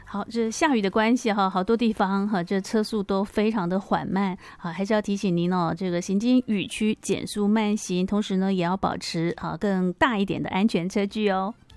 好，这下雨的关系哈，好多地方哈，这车速都非常的缓慢啊，还是要提醒您哦，这个行经雨区减速慢行，同时呢，也要保持更大一点的安全车距哦。